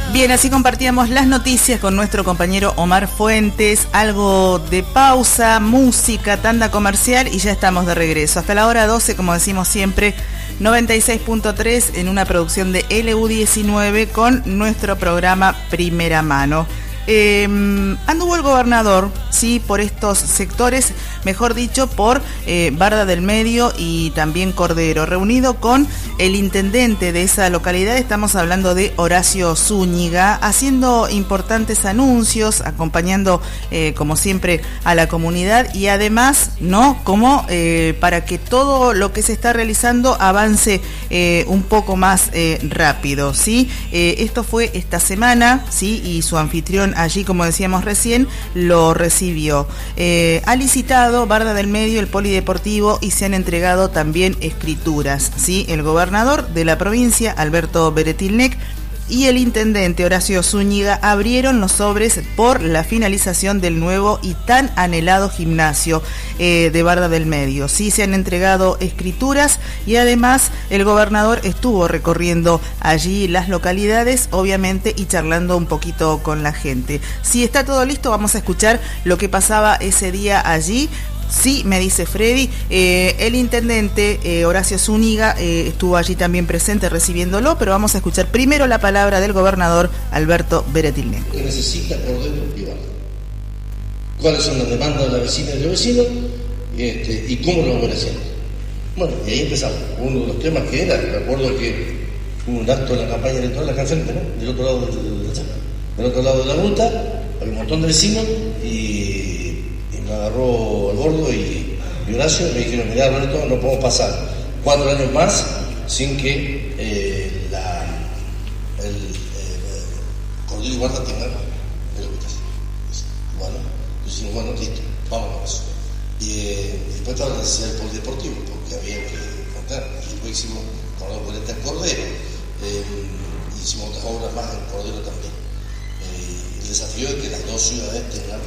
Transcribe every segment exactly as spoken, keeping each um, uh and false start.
Bien, así compartíamos las noticias con nuestro compañero Omar Fuentes, algo de pausa, música, tanda comercial y ya estamos de regreso. Hasta la hora doce, como decimos siempre, noventa y seis punto tres en una producción de L U diecinueve con nuestro programa Primera Mano. Eh, anduvo el gobernador, sí, por estos sectores, mejor dicho, por eh, Barda del Medio y también Cordero, reunido con el intendente de esa localidad, estamos hablando de Horacio Zúñiga, haciendo importantes anuncios, acompañando, eh, como siempre, a la comunidad y además, ¿no?, como eh, para que todo lo que se está realizando avance eh, un poco más eh, rápido, ¿sí? Eh, esto fue esta semana, ¿sí?, y su anfitrión allí, como decíamos recién, lo recibió. Eh, ha licitado Barda del Medio el polideportivo y se han entregado también escrituras, ¿sí? El gobernador de la provincia, Alberto Beretilnec, y el intendente Horacio Zúñiga abrieron los sobres por la finalización del nuevo y tan anhelado gimnasio eh, de Barda del Medio. Sí, se han entregado escrituras y además el gobernador estuvo recorriendo allí las localidades, obviamente, y charlando un poquito con la gente. Si está todo listo, vamos a escuchar lo que pasaba ese día allí. Sí, me dice Freddy, eh, el intendente eh, Horacio Zúñiga eh, estuvo allí también presente recibiéndolo, pero vamos a escuchar primero la palabra del gobernador Alberto Beretilnec. ¿Qué necesita Cordero y Barda? ¿Cuáles son las demandas de la vecina y de los vecinos? Este, ¿Y cómo lo van haciendo? Bueno, y ahí empezamos. Uno de los temas que era, recuerdo que hubo un acto en la campaña electoral acá enfrente, ¿no? Del otro lado de la chapa. Del otro lado de la ruta, había un montón de vecinos y me agarró el gordo y, y Horacio y me dijeron, mirá Roberto, no podemos pasar cuatro años más sin que eh, la, el eh, Cordero y Barda tengan el hospital. Bueno, decimos, bueno, listo, vámonos. Y eh, después estaba la necesidad del polideportivo, porque había que contar. Y después hicimos con la boleta en Cordero, eh, hicimos otras obras más en Cordero también. Eh, el desafío es que las dos ciudades tengan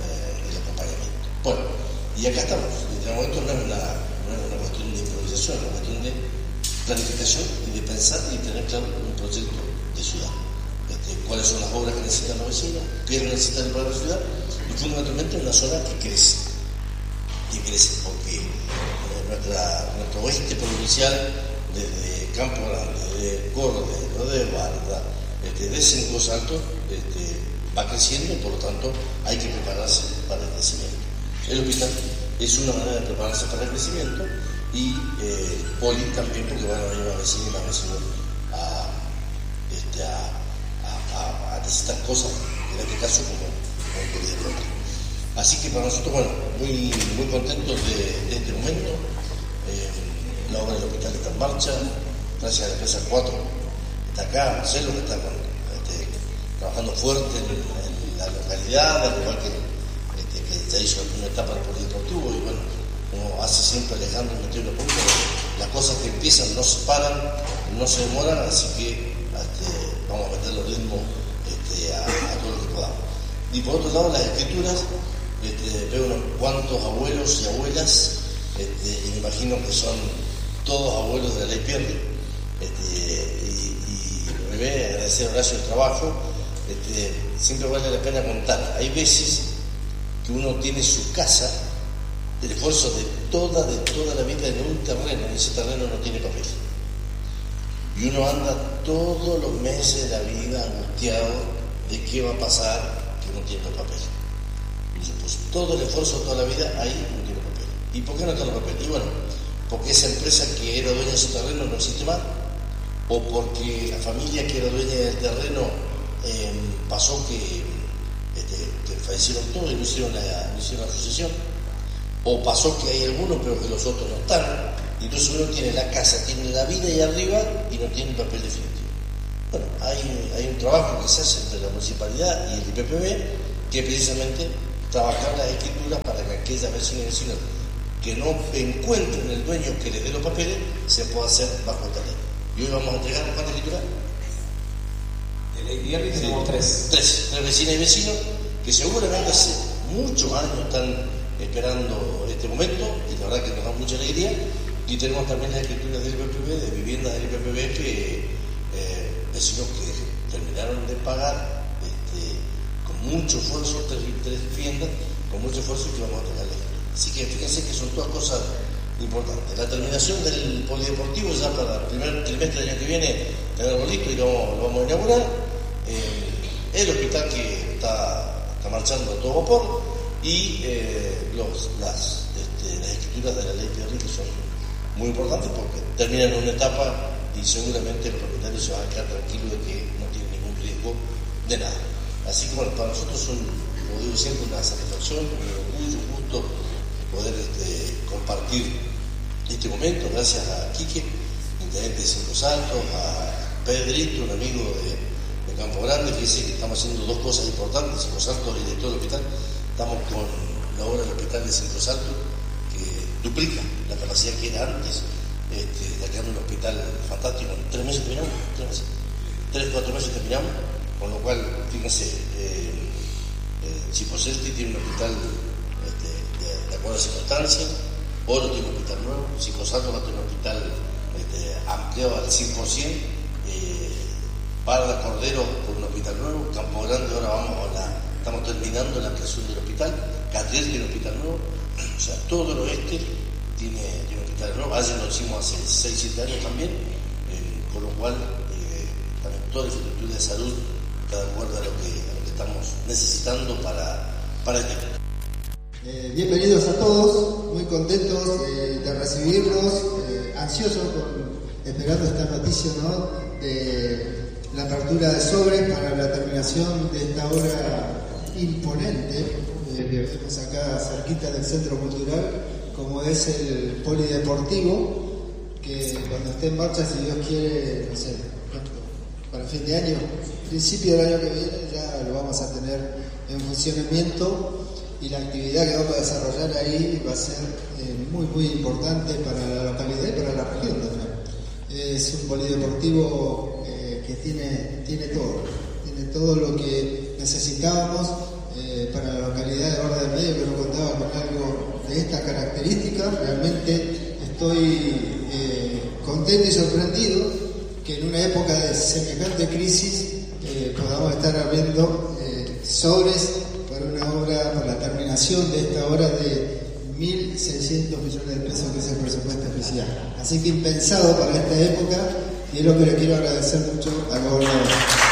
bueno, y acá estamos. En este momento no es una, no es una cuestión de improvisación, es una cuestión de planificación y de pensar y tener claro un proyecto de ciudad. Este, cuáles son las obras que necesitan los vecinos, qué necesitan para la ciudad, y fundamentalmente una zona que crece. Que crece, porque eh, nuestra, nuestro oeste provincial, desde Campo Grande, de Cordero, de Barda, este, de Cinco Saltos, este, va creciendo y por lo tanto hay que prepararse para el crecimiento. El hospital es una manera de prepararse para el crecimiento y eh, el poli también, porque van a venir una vecina y una vecina a, este, a, a, a necesitar cosas, en este caso como, como el polideportivo. Así que para nosotros, bueno, muy, muy contentos de, de este momento. Eh, la obra del hospital está en marcha, gracias a la empresa cuatro está acá, Marcelo, que está con, este, trabajando fuerte en, en la localidad, al igual que que ya hizo una etapa del polideportivo y bueno, como hace siempre Alejandro metiendo puntos, las cosas que empiezan no se paran, no se demoran, así que este, vamos a meterle ritmo este, a, a todo lo que podamos. Y por otro lado, las escrituras, este, veo unos cuantos abuelos y abuelas, este, y me imagino que son todos abuelos de la ley Pierri, este, y, y me ve agradecer a Horacio el trabajo, este, siempre vale la pena contar. Hay veces que uno tiene su casa, el esfuerzo de toda, de toda la vida en un terreno, y ese terreno no tiene papel. Y uno anda todos los meses de la vida angustiado de qué va a pasar que no tiene papel. Y pues todo el esfuerzo de toda la vida ahí no tiene papel. ¿Y por qué no tiene papel? Y bueno, porque esa empresa que era dueña de ese terreno no existe más, o porque la familia que era dueña del terreno eh, pasó que Este, que fallecieron todos y no hicieron la, no hicieron la sucesión, o pasó que hay algunos pero que los otros no están, y entonces uno tiene la casa, tiene la vida ahí arriba y no tiene el papel definitivo. Bueno, hay, hay un trabajo que se hace entre la municipalidad y el I P P B, que es precisamente trabajar las escrituras para que aquellas vecinas y vecinos que no encuentren el dueño que les dé los papeles se pueda hacer bajo esta ley. Y hoy vamos a entregar ¿cuántas escrituras? El viernes tenemos tres. Tres, tres vecinas y vecinos que seguramente hace muchos años están esperando este momento y la verdad que nos da mucha alegría. Y tenemos también las escrituras del I P P B, de viviendas del I P P B, que eh, vecinos que terminaron de de pagar este, con mucho esfuerzo tres, tres viviendas, con mucho esfuerzo que vamos a tener la escritura. Así que fíjense que son todas cosas importantes. La terminación del polideportivo ya para el primer trimestre del año que viene tenerlo listo y lo, lo vamos a inaugurar. Eh, el hospital que está, está marchando a todo vapor y eh, los, las, este, las escrituras de la ley Pierri, que son muy importantes porque terminan en una etapa y seguramente los propietarios se van a quedar tranquilos de que no tienen ningún riesgo de nada. Así que bueno, para nosotros es, como digo siempre, una satisfacción, un orgullo, un gusto poder este, compartir este momento. Gracias a Quique, intendente de Cinco Saltos, a Pedrito, un amigo de, de Campo Grande, que dice que estamos haciendo dos cosas importantes, Cinco Saltos y director del hospital. Estamos con la obra del hospital de Cinco Saltos, que duplica la capacidad que era antes, este, ya quedando un hospital fantástico. En tres meses terminamos, tres meses, tres, cuatro meses terminamos, con lo cual, fíjense, eh, eh, Chipocelti tiene un hospital este, de, de acuerdo a circunstancias, Oro tiene un hospital nuevo, Cinco Saltos va a tener un hospital este, ampliado al cien por ciento, eh, Parda Cordero por un hospital nuevo, Campo Grande ahora vamos a la, estamos terminando la creación del hospital, Catriel tiene un hospital nuevo, o sea, todo el oeste tiene, tiene un hospital nuevo. Ayer lo hicimos hace seis siete años también, eh, con lo cual eh, también toda la infraestructura de salud está de acuerdo a lo que, a lo que estamos necesitando para, para el tiempo. Eh, bienvenidos a todos, muy contentos eh, de recibirlos, eh, ansiosos con, esperando esta noticia, ¿no?, de la apertura de sobres para la terminación de esta obra imponente eh, que vemos acá cerquita del Centro Cultural, como es el polideportivo, que cuando esté en marcha, si Dios quiere, no sé, para fin de año, principio del año que viene, ya lo vamos a tener en funcionamiento. Y la actividad que vamos a desarrollar ahí va a ser eh, muy muy importante para la localidad y para la región también. Es un polideportivo eh, que tiene, tiene todo, tiene todo lo que necesitábamos eh, para la localidad de Barda del Medio, que no contaba con algo de esta característica. Realmente estoy eh, contento y sorprendido que en una época de semejante crisis eh, podamos estar abriendo eh, sobres para una obra, para la terminación de esta obra de mil seiscientos millones de pesos, que es el presupuesto oficial. Así que impensado para esta época, y es lo que le quiero agradecer mucho al gobernador.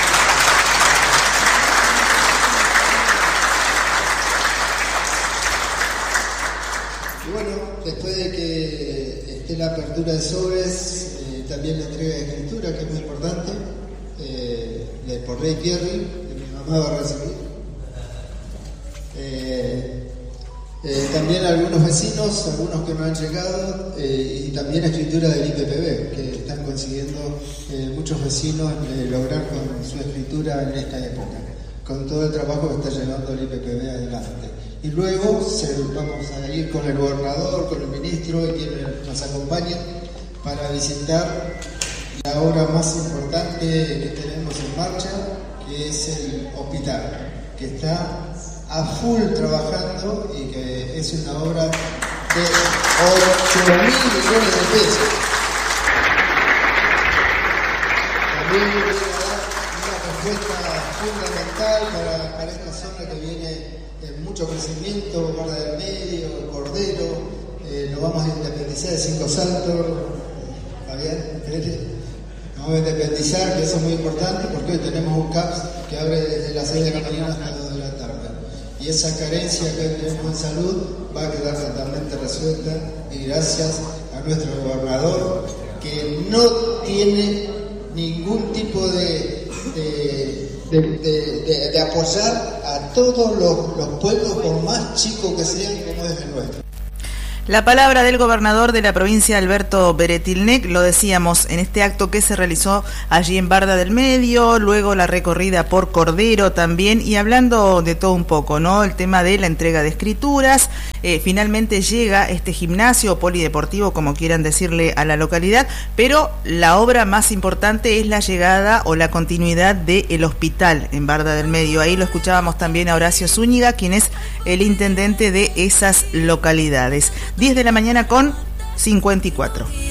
Y bueno, después de que esté la apertura de sobres, eh, también la entrega de escritura, que es muy importante, eh, por Ley Pierri, que mi mamá va a recibir. Eh, eh, también algunos vecinos, algunos que no han llegado, eh, y también escritura del I P P B, que están consiguiendo eh, muchos vecinos eh, lograr con su escritura en esta época, con todo el trabajo que está llevando el I P P B adelante. Y luego se, vamos a ir con el gobernador, con el ministro y quienes nos acompañen para visitar la obra más importante que tenemos en marcha, que es el hospital, que está a full trabajando y que es una obra de ocho mil millones de pesos. También viene a dar una respuesta fundamental para, para esta zona que viene en mucho crecimiento, Barda del Medio, Cordero, eh, nos vamos a independizar de Cinco Saltos, ¿está bien? Nos vamos a independizar, que eso es muy importante, porque hoy tenemos un C A P S que abre desde las seis de la mañana hasta las dos de la tarde. Y esa carencia que tenemos en salud va a quedar totalmente resuelta, y gracias a nuestro gobernador, que no tiene ningún tipo de, de, de, de, de, de apoyar a todos los, los pueblos, por más chicos que sean, como es el nuestro. La palabra del gobernador de la provincia, Alberto Beretilnec, lo decíamos, en este acto que se realizó allí en Barda del Medio, luego la recorrida por Cordero también, y hablando de todo un poco, ¿no? El tema de la entrega de escrituras, eh, finalmente llega este gimnasio polideportivo, como quieran decirle, a la localidad, pero la obra más importante es la llegada o la continuidad del hospital en Barda del Medio. Ahí lo escuchábamos también a Horacio Zúñiga, quien es el intendente de esas localidades. diez de la mañana con cincuenta y cuatro.